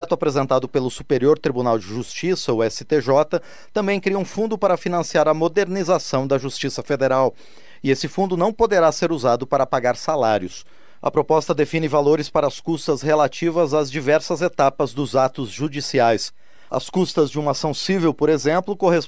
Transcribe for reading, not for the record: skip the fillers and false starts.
projeto apresentado pelo Superior Tribunal de Justiça, o STJ, também cria um fundo para financiar a modernização da Justiça Federal. E esse fundo não poderá ser usado para pagar salários. A proposta define valores para as custas relativas às diversas etapas dos atos judiciais. As custas de uma ação civil, por exemplo, correspondem